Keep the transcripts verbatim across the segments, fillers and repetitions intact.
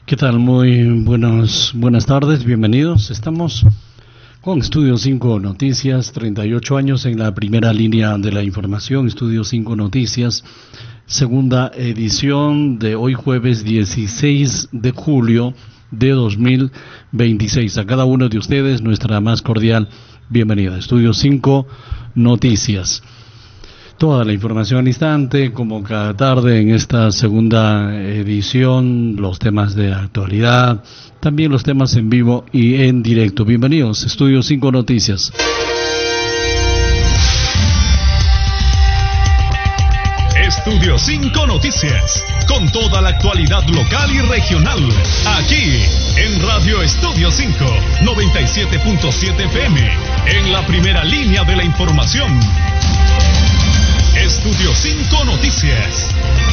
¿Qué tal? Muy buenas, buenas tardes, bienvenidos. Estamos con Estudio cinco Noticias, treinta y ocho años en la primera línea de la información. Estudio cinco Noticias, segunda edición de hoy jueves dieciséis de julio de dos mil veintiséis. A cada uno de ustedes nuestra más cordial bienvenida. Estudio cinco Noticias. Toda la información al instante, como cada tarde en esta segunda edición, los temas de actualidad, también los temas en vivo y en directo. Bienvenidos, Estudio cinco Noticias. Estudio cinco Noticias, con toda la actualidad local y regional, aquí en Radio Estudio cinco, noventa y siete punto siete F M, en la primera línea de la información. Estudio cinco Noticias.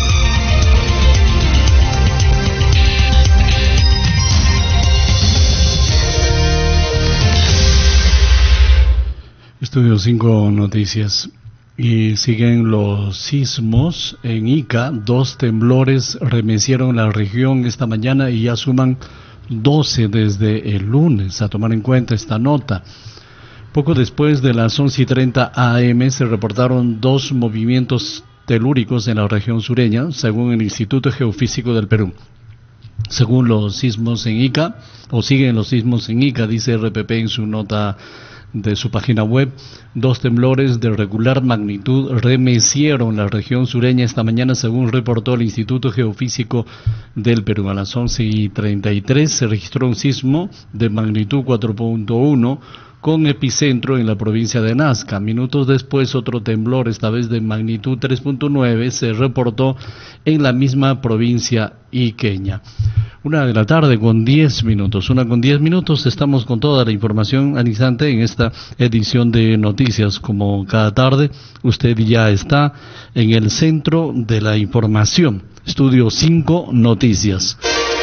Estudio cinco Noticias. Y siguen los sismos en Ica. Dos temblores remecieron la región esta mañana y ya suman doce desde el lunes. A tomar en cuenta esta nota. Poco después de las once y treinta a eme se reportaron dos movimientos telúricos en la región sureña, según el Instituto Geofísico del Perú. Según los sismos en Ica, o siguen los sismos en Ica, dice R P P en su nota de su página web, dos temblores de regular magnitud remecieron la región sureña esta mañana, según reportó el Instituto Geofísico del Perú. A las once y treinta y tres se registró un sismo de magnitud cuatro punto uno con epicentro en la provincia de Nazca. Minutos después, otro temblor, esta vez de magnitud tres punto nueve, se reportó en la misma provincia iqueña. Una de la tarde con diez minutos, una con diez minutos, estamos con toda la información al instante en esta edición de noticias. Como cada tarde, usted ya está en el centro de la información. Estudio cinco Noticias.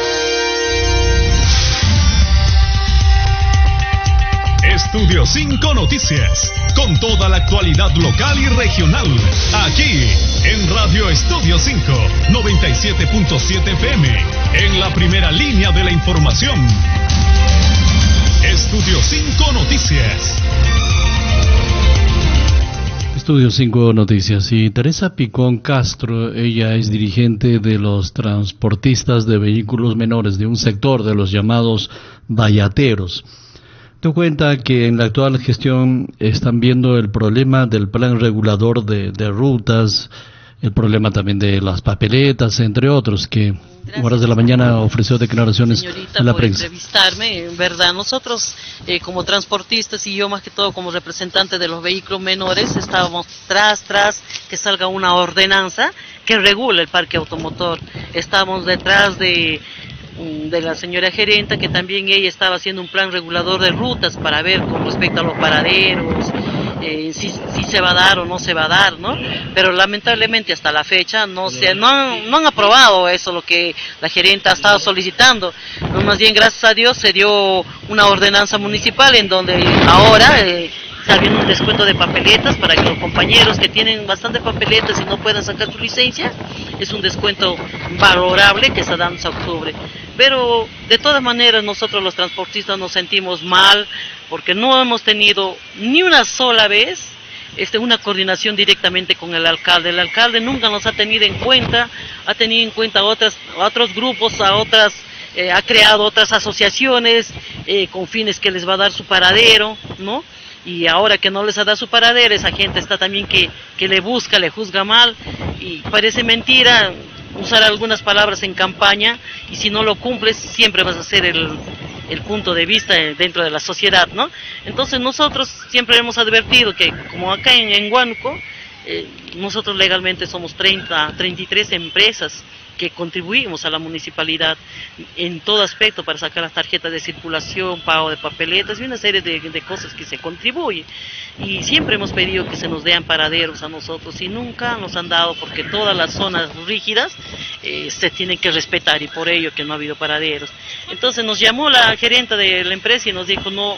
Estudio cinco Noticias, con toda la actualidad local y regional, aquí en Radio Estudio cinco, noventa y siete punto siete F M, en la primera línea de la información. Estudio cinco Noticias. Estudio cinco Noticias. Y Teresa Picón Castro, ella es dirigente de los transportistas de vehículos menores, de un sector de los llamados vallateros. Te cuenta que en la actual gestión están viendo el problema del plan regulador de, de rutas, el problema también de las papeletas, entre otros, que Gracias. Horas de la mañana ofreció declaraciones Señorita, a la por prensa. Entrevistarme, en verdad, nosotros eh, como transportistas y yo más que todo como representante de los vehículos menores estábamos tras, tras que salga una ordenanza que regule el parque automotor. Estamos detrás de... de la señora gerenta, que también ella estaba haciendo un plan regulador de rutas para ver con respecto a los paraderos, eh, si, si se va a dar o no se va a dar, ¿no? Pero lamentablemente hasta la fecha no se no han, no han aprobado eso, lo que la gerenta ha estado solicitando. No, más bien, gracias a Dios, se dio una ordenanza municipal en donde ahora eh, está habiendo un descuento de papeletas para que los compañeros que tienen bastante papeletas y no puedan sacar su licencia, es un descuento valorable que está dando hasta octubre. Pero de todas maneras nosotros los transportistas nos sentimos mal porque no hemos tenido ni una sola vez este, una coordinación directamente con el alcalde. El alcalde nunca nos ha tenido en cuenta, ha tenido en cuenta a, otras, a otros grupos, a otras, eh, ha creado otras asociaciones eh, con fines que les va a dar su paradero, ¿no? Y ahora que no les ha dado su paradero, esa gente está también que, que le busca, le juzga mal, y parece mentira usar algunas palabras en campaña, y si no lo cumples siempre vas a ser el, el punto de vista dentro de la sociedad, ¿no? Entonces nosotros siempre hemos advertido que como acá en, en Huánuco, eh, nosotros legalmente somos treinta, treinta y tres empresas que contribuimos a la municipalidad en todo aspecto para sacar las tarjetas de circulación, pago de papeletas y una serie de, de cosas que se contribuyen. Y siempre hemos pedido que se nos den paraderos a nosotros y nunca nos han dado, porque todas las zonas rígidas eh, se tienen que respetar, y por ello que no ha habido paraderos. Entonces nos llamó la gerente de la empresa y nos dijo: no,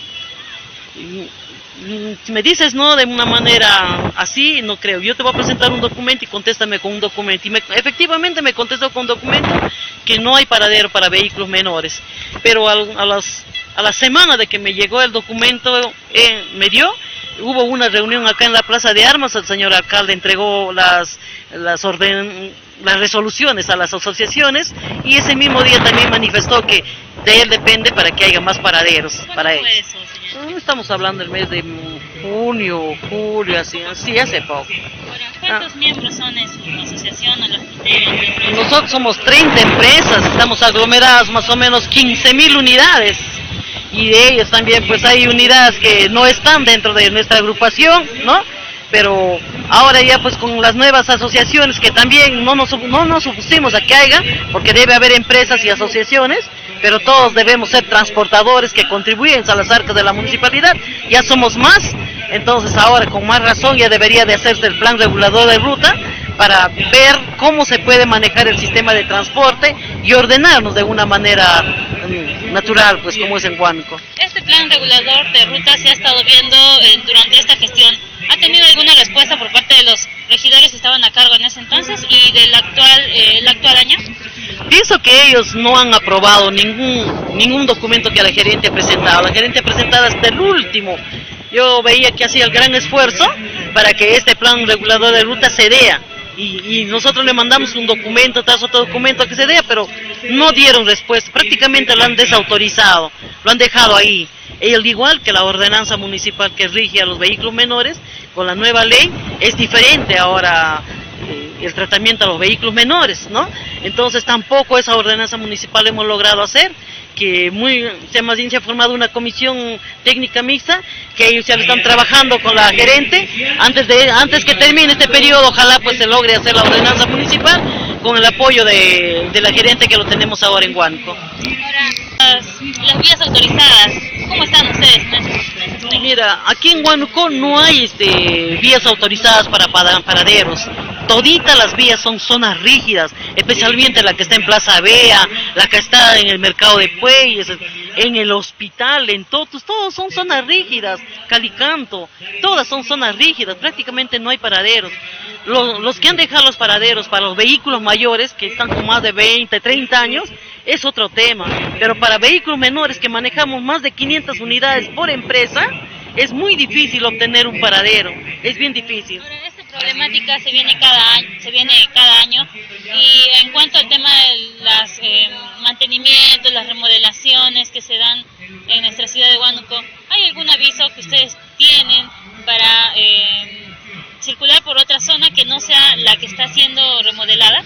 me dices no de una manera así, no creo, yo te voy a presentar un documento y contéstame con un documento. Y me, efectivamente me contestó con un documento que no hay paradero para vehículos menores. Pero al, a, las, a la semana de que me llegó el documento, eh, me dio, hubo una reunión acá en la Plaza de Armas, el señor alcalde entregó las, las, orden, las resoluciones a las asociaciones y ese mismo día también manifestó que de él depende para que haya más paraderos para ellos. Eso, señor? Estamos hablando del mes de junio, julio, así, así hace poco. Ahora, ¿cuántos ah. miembros son en su asociación o los que integran? Nosotros somos treinta empresas, estamos aglomeradas más o menos quince mil unidades. Y de ellas también pues hay unidades que no están dentro de nuestra agrupación, ¿no? Pero ahora ya pues con las nuevas asociaciones que también no nos, no nos opusimos a que haya, porque debe haber empresas y asociaciones, pero todos debemos ser transportadores que contribuyen a las arcas de la municipalidad, ya somos más, entonces ahora con más razón ya debería de hacerse el plan regulador de ruta para ver cómo se puede manejar el sistema de transporte y ordenarnos de una manera um, natural, pues como es en Huánuco. Este plan regulador de ruta se ha estado viendo eh, durante esta gestión. ¿Ha tenido alguna respuesta por parte de los regidores que estaban a cargo en ese entonces y del actual, eh, el actual año? Pienso que ellos no han aprobado ningún ningún documento que la gerente ha presentado. La gerente ha presentado hasta el último. Yo veía que hacía el gran esfuerzo para que este plan regulador de ruta se dé. Y, y nosotros le mandamos un documento, tras otro documento que se dé, pero no dieron respuesta. Prácticamente lo han desautorizado, lo han dejado ahí. Y al igual que la ordenanza municipal que rige a los vehículos menores, con la nueva ley es diferente ahora eh, el tratamiento a los vehículos menores, ¿no? Entonces tampoco esa ordenanza municipal hemos logrado hacer, que muy, se, más bien se ha formado una comisión técnica mixta, que ellos ya están trabajando con la gerente, antes de antes que termine este periodo, ojalá pues se logre hacer la ordenanza municipal, con el apoyo de, de la gerente que lo tenemos ahora en Huánuco. Ahora, las, las vías autorizadas, ¿cómo están ustedes en esas? Mira, aquí en Huánuco no hay este, vías autorizadas para paraderos. Toditas las vías son zonas rígidas, especialmente la que está en Plaza Bea, la que está en el Mercado de Pueyes, en el hospital, en Totus, todos son zonas rígidas, Calicanto, todas son zonas rígidas, prácticamente no hay paraderos. Los, los que han dejado los paraderos para los vehículos mayores, que están con más de veinte, treinta años, es otro tema, pero para vehículos menores que manejamos más de quinientas unidades por empresa, es muy difícil obtener un paradero, es bien difícil. Ahora, esta problemática se viene cada año, se viene cada año y en cuanto al tema de los eh, mantenimientos, las remodelaciones que se dan en nuestra ciudad de Huánuco, ¿hay algún aviso que ustedes tienen para eh, circular por otra zona que no sea la que está siendo remodelada?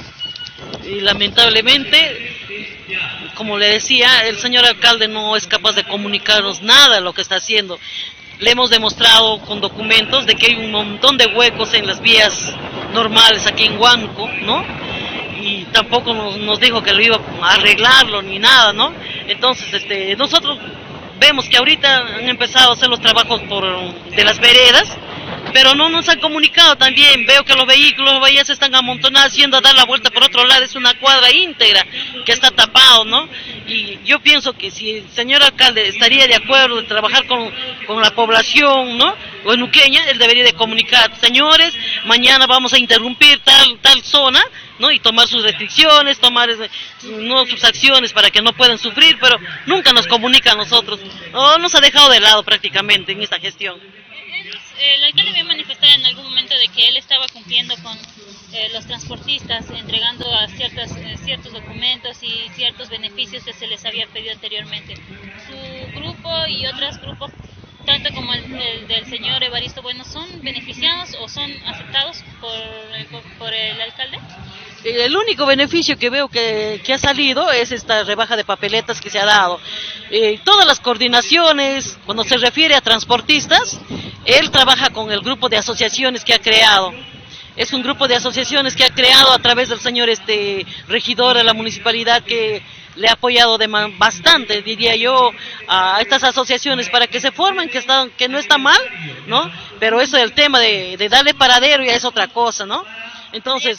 Y lamentablemente, como le decía, el señor alcalde no es capaz de comunicarnos nada de lo que está haciendo. Le hemos demostrado con documentos de que hay un montón de huecos en las vías normales aquí en Huánuco, ¿no? Y tampoco nos, nos dijo que lo iba a arreglarlo ni nada, ¿no? Entonces, este, nosotros vemos que ahorita han empezado a hacer los trabajos por, de las veredas, pero no nos han comunicado también. Veo que los vehículos ya se están amontonados, haciendo a dar la vuelta por otro lado, es una cuadra íntegra que está tapado, ¿no? Y yo pienso que si el señor alcalde estaría de acuerdo de trabajar con, con la población, ¿no?, huanuqueña, él debería de comunicar, señores, mañana vamos a interrumpir tal, tal zona, ¿no?, y tomar sus restricciones, tomar no, sus acciones para que no puedan sufrir, pero nunca nos comunica a nosotros, no, nos ha dejado de lado prácticamente en esta gestión. El alcalde había manifestado en algún momento de que él estaba cumpliendo con eh, los transportistas, entregando a ciertas, eh, ciertos documentos y ciertos beneficios que se les había pedido anteriormente. ¿Su grupo y otros grupos, tanto como el, el del señor Evaristo Bueno, son beneficiados o son aceptados por el, por el alcalde? El único beneficio que veo que, que ha salido es esta rebaja de papeletas que se ha dado. Eh, todas las coordinaciones, cuando se refiere a transportistas, él trabaja con el grupo de asociaciones que ha creado. Es un grupo de asociaciones que ha creado a través del señor este regidor de la municipalidad, que le ha apoyado de bastante, diría yo, a estas asociaciones para que se formen, que, están, que no está mal, ¿no? Pero eso del tema de, de darle paradero ya es otra cosa, ¿no? Entonces,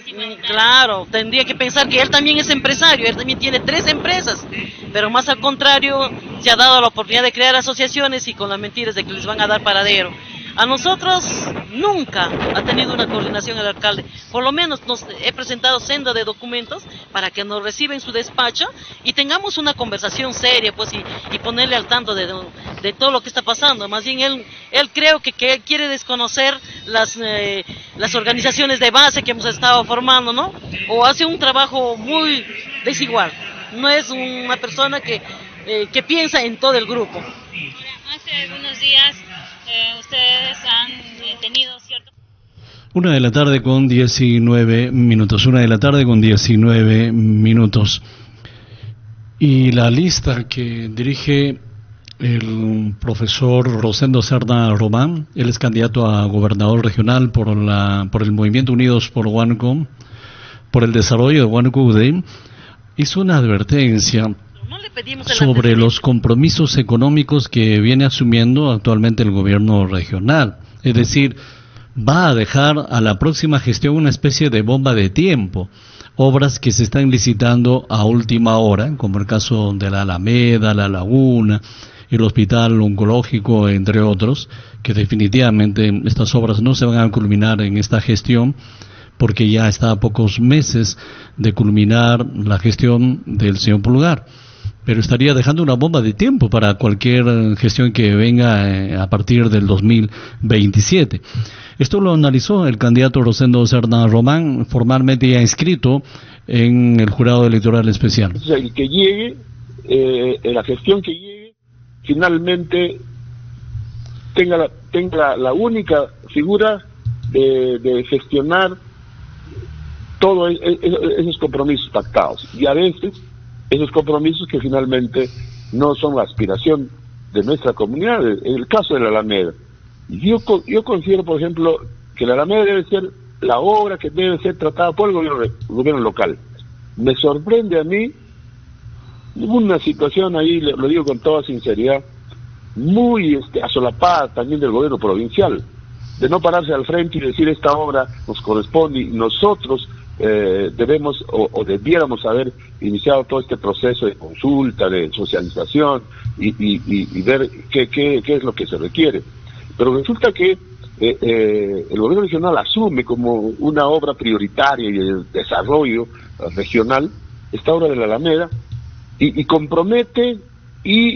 claro, tendría que pensar que él también es empresario, él también tiene tres empresas, pero más al contrario, se ha dado la oportunidad de crear asociaciones y con las mentiras de que les van a dar paradero. A nosotros nunca ha tenido una coordinación el alcalde. Por lo menos nos he presentado senda de documentos para que nos reciba en su despacho y tengamos una conversación seria, pues, y, y ponerle al tanto de, de todo lo que está pasando. Más bien él, él creo que, que quiere desconocer las, eh, las organizaciones de base que hemos estado formando, ¿no? O hace un trabajo muy desigual. No es una persona que, eh, que piensa en todo el grupo. Hace algunos días eh, ustedes han eh, tenido cierto... Una de la tarde con diecinueve minutos, una de la tarde con diecinueve minutos. Y la lista que dirige el profesor Rosendo Serna Román, él es candidato a gobernador regional por la por el Movimiento Unidos por Huánuco, por el desarrollo de Huánuco U D E, hizo una advertencia No le pedimos sobre los compromisos económicos que viene asumiendo actualmente el gobierno regional. Es decir, va a dejar a la próxima gestión una especie de bomba de tiempo. Obras que se están licitando a última hora, como el caso de la Alameda, la Laguna, el Hospital Oncológico, entre otros, que definitivamente estas obras no se van a culminar en esta gestión, porque ya está a pocos meses de culminar la gestión del señor Pulgar. Pero estaría dejando una bomba de tiempo para cualquier gestión que venga eh, a partir del dos mil veintisiete. Esto lo analizó el candidato Rosendo Serna Román, formalmente ya inscrito en el jurado electoral especial. O sea, el que llegue, eh, la gestión que llegue, finalmente tenga la, tenga la, la única figura de, de gestionar todos esos compromisos pactados. Y a veces esos compromisos que finalmente no son la aspiración de nuestra comunidad. En el caso de la Alameda, yo, yo considero, por ejemplo, que la Alameda debe ser la obra que debe ser tratada por el gobierno, el gobierno local. Me sorprende a mí una situación ahí, lo digo con toda sinceridad, muy este, asolapada también del gobierno provincial, de no pararse al frente y decir esta obra nos corresponde y nosotros eh, debemos o, o debiéramos haber iniciado todo este proceso de consulta, de socialización y, y, y, y ver qué, qué, qué es lo que se requiere. Pero resulta que eh, eh, el gobierno regional asume como una obra prioritaria y de desarrollo regional esta obra de la Alameda y, y compromete y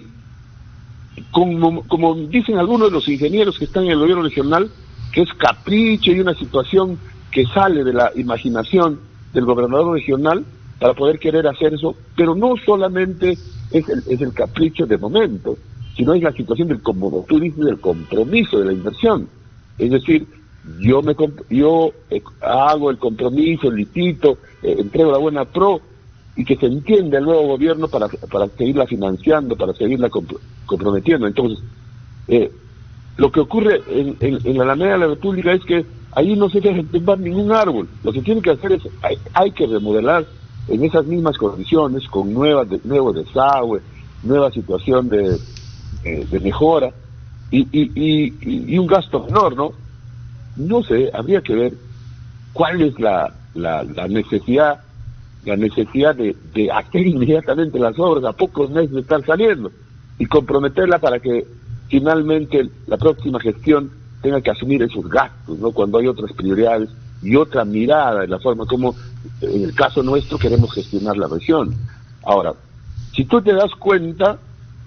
como, como dicen algunos de los ingenieros que están en el gobierno regional, que es capricho y una situación que sale de la imaginación del gobernador regional para poder querer hacer eso, pero no solamente es el, es el capricho de momento, sino es la situación del, como tú dices, del compromiso de la inversión. Es decir, yo me yo eh, hago el compromiso, licito, eh, entrego la buena pro, y que se entienda el nuevo gobierno para, para seguirla financiando, para seguirla comp- comprometiendo. Entonces, eh, lo que ocurre en, en, en la Alameda de la República es que ahí no se deja tumbar ningún árbol. Lo que tiene que hacer es, hay, hay que remodelar en esas mismas condiciones, con nuevas de, nuevo desagüe, nueva situación de, de, de mejora, y, y, y, y un gasto menor, ¿no? No sé, habría que ver cuál es la, la, la necesidad la necesidad de, de hacer inmediatamente las obras a pocos meses de estar saliendo y comprometerla para que finalmente la próxima gestión tenga que asumir esos gastos, ¿no? Cuando hay otras prioridades y otra mirada en la forma como, en el caso nuestro, queremos gestionar la región. Ahora, si tú te das cuenta,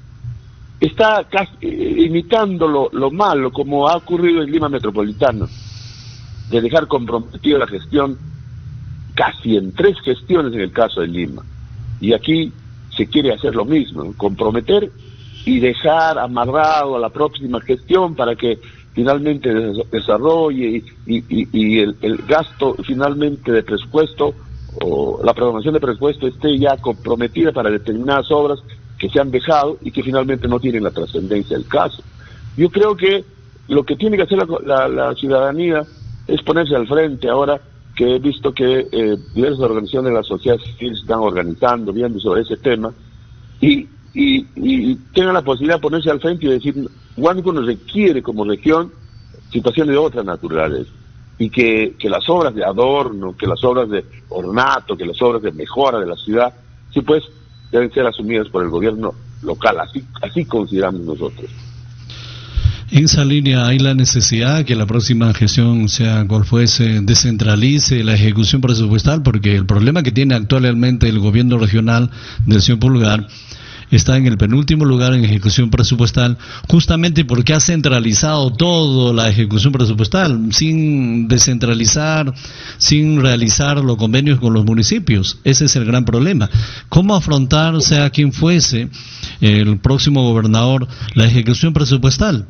está casi, eh, imitando lo, lo malo, como ha ocurrido en Lima Metropolitano, de dejar comprometida la gestión casi en tres gestiones en el caso de Lima. Y aquí se quiere hacer lo mismo, comprometer y dejar amarrado a la próxima gestión para que finalmente desarrolle y, y, y, y el, el gasto finalmente de presupuesto o la programación de presupuesto esté ya comprometida para determinadas obras que se han dejado y que finalmente no tienen la trascendencia del caso. Yo creo que lo que tiene que hacer la, la, la ciudadanía es ponerse al frente ahora, que he visto que eh, diversas organizaciones de la sociedad civil se están organizando, viendo sobre ese tema, y, y, y tengan la posibilidad de ponerse al frente y decir, Huánuco nos requiere como región situaciones de otra naturaleza, y que, que las obras de adorno, que las obras de ornato, que las obras de mejora de la ciudad, sí pues, deben ser asumidas por el gobierno local, así, así consideramos nosotros. En esa línea hay la necesidad que la próxima gestión, sea cual fuese, descentralice la ejecución presupuestal, porque el problema que tiene actualmente el gobierno regional del señor Pulgar está en el penúltimo lugar en ejecución presupuestal, justamente porque ha centralizado toda la ejecución presupuestal, sin descentralizar, sin realizar los convenios con los municipios. Ese es el gran problema. ¿Cómo afrontar, sea quien fuese el próximo gobernador, la ejecución presupuestal?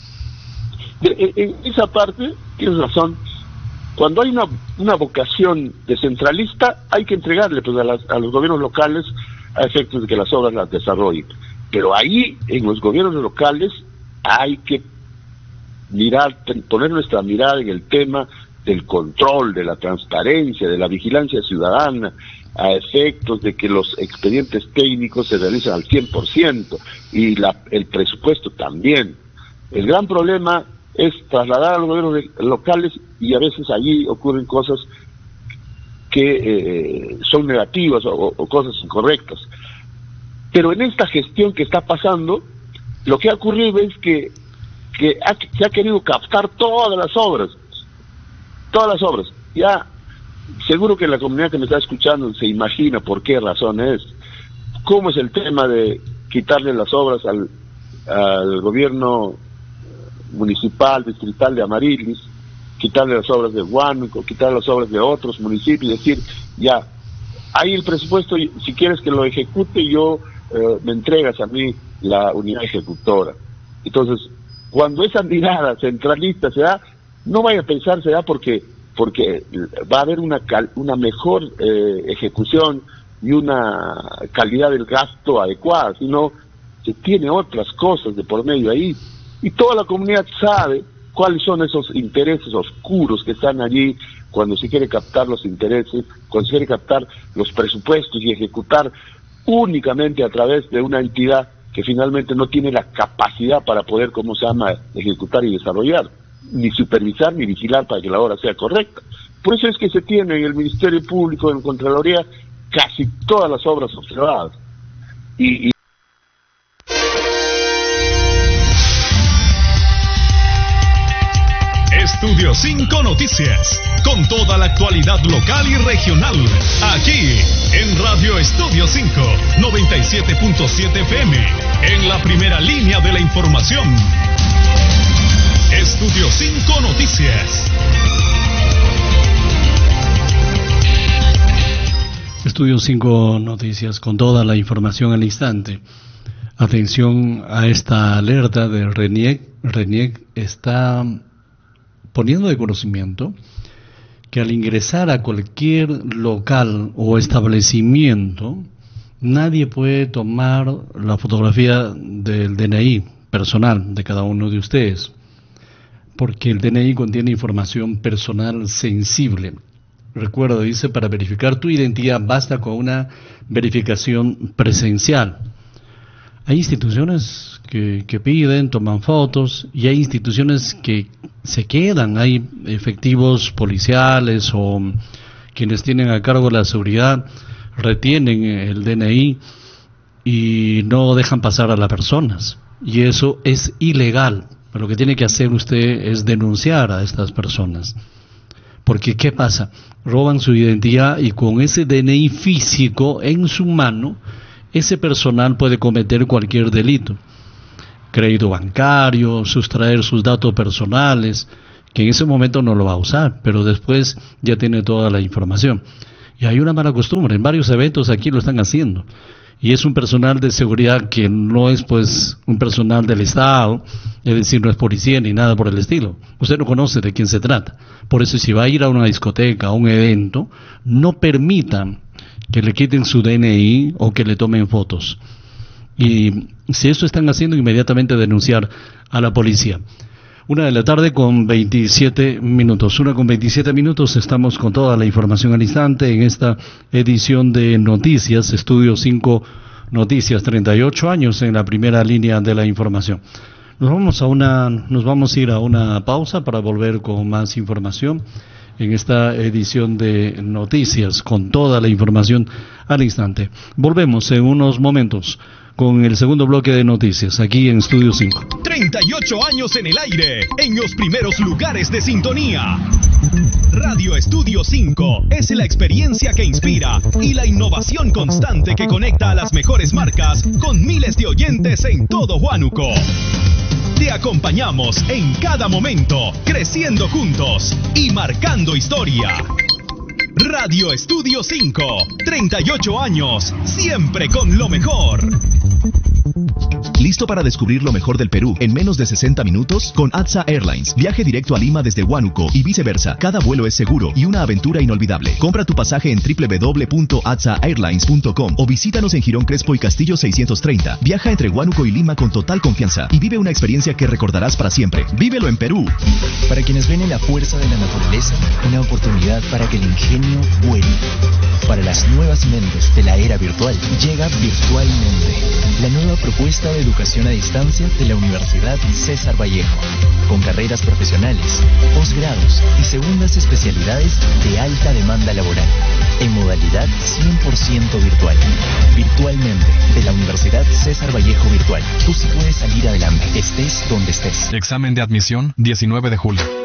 En esa parte tienes razón. Cuando hay una, una vocación descentralista, hay que entregarle pues, a, las, a los gobiernos locales a efectos de que las obras las desarrollen. Pero ahí, en los gobiernos locales, hay que mirar, poner nuestra mirada en el tema del control, de la transparencia, de la vigilancia ciudadana, a efectos de que los expedientes técnicos se realicen al cien por ciento y la, el presupuesto también. El gran problema es trasladar a los gobiernos locales y a veces allí ocurren cosas que eh, son negativas o, o cosas incorrectas. Pero en esta gestión que está pasando, lo que ha ocurrido es que, que ha, se ha querido captar todas las obras, todas las obras. Ya, seguro que la comunidad que me está escuchando se imagina por qué razón es. ¿Cómo es el tema de quitarle las obras al, al gobierno municipal, distrital de Amarilis, quitarle las obras de Huánuco, quitarle las obras de otros municipios, decir, ya, hay el presupuesto, si quieres que lo ejecute, yo eh, me entregas a mí la unidad ejecutora. Entonces, cuando esa mirada centralista se da, no vaya a pensar se da porque porque va a haber una cal, una mejor eh, ejecución y una calidad del gasto adecuada, sino se tiene otras cosas de por medio ahí. Y toda la comunidad sabe cuáles son esos intereses oscuros que están allí cuando se quiere captar los intereses, cuando se quiere captar los presupuestos y ejecutar únicamente a través de una entidad que finalmente no tiene la capacidad para poder, ¿cómo se llama?, ejecutar y desarrollar, ni supervisar ni vigilar para que la obra sea correcta. Por eso es que se tiene en el Ministerio Público, en Contraloría, casi todas las obras observadas. Y, y Estudio cinco Noticias, con toda la actualidad local y regional, aquí en Radio Estudio cinco, noventa y siete punto siete F M, en la primera línea de la información. Estudio cinco Noticias. Estudio cinco Noticias, con toda la información al instante. Atención a esta alerta de RENIEC. RENIEC está poniendo de conocimiento que al ingresar a cualquier local o establecimiento, nadie puede tomar la fotografía del D N I personal de cada uno de ustedes, porque el D N I contiene información personal sensible. Recuerda, dice, para verificar tu identidad basta con una verificación presencial. Hay instituciones que, que piden, toman fotos, y hay instituciones que se quedan, hay efectivos policiales o quienes tienen a cargo la seguridad, retienen el D N I y no dejan pasar a las personas, y eso es ilegal. Lo que tiene que hacer usted es denunciar a estas personas, porque ¿qué pasa? Roban su identidad y con ese D N I físico en su mano, ese personal puede cometer cualquier delito, crédito bancario, sustraer sus datos personales, que en ese momento no lo va a usar, pero después ya tiene toda la información. Y hay una mala costumbre, en varios eventos aquí lo están haciendo, y es un personal de seguridad que no es pues un personal del Estado, es decir, no es policía ni nada por el estilo. Usted no conoce de quién se trata. Por eso, si va a ir a una discoteca, a un evento, no permitan que le quiten su D N I o que le tomen fotos. Y si eso están haciendo, inmediatamente denunciar a la policía. Una de la tarde con veintisiete minutos. Una con veintisiete minutos, estamos con toda la información al instante en esta edición de Noticias, Estudio cinco Noticias, treinta y ocho años en la primera línea de la información. Nos vamos a una, nos vamos a ir a una pausa para volver con más información en esta edición de noticias con toda la información al instante. Volvemos en unos momentos con el segundo bloque de noticias aquí en Estudio cinco. treinta y ocho años en el aire, en los primeros lugares de sintonía. Radio Estudio cinco es la experiencia que inspira y la innovación constante que conecta a las mejores marcas con miles de oyentes en todo Huánuco. Te acompañamos en cada momento, creciendo juntos y marcando historia. Radio Estudio cinco, treinta y ocho años, siempre con lo mejor. ¿Listo para descubrir lo mejor del Perú en menos de sesenta minutos? Con A T S A Airlines. Viaje directo a Lima desde Huánuco y viceversa. Cada vuelo es seguro y una aventura inolvidable. Compra tu pasaje en doble u doble u doble u punto a t s a airlines punto com o visítanos en Girón Crespo y Castillo seiscientos treinta. Viaja entre Huánuco y Lima con total confianza y vive una experiencia que recordarás para siempre. ¡Vívelo en Perú! Para quienes ven en la fuerza de la naturaleza una oportunidad para que el ingenio vuele. Para las nuevas mentes de la era virtual, llega Virtualmente, la nueva propuesta de educación a distancia de la Universidad César Vallejo, con carreras profesionales, posgrados y segundas especialidades de alta demanda laboral, en modalidad cien por ciento virtual. Virtualmente, de la Universidad César Vallejo Virtual. Tú sí puedes salir adelante, estés donde estés. Examen de admisión, diecinueve de julio.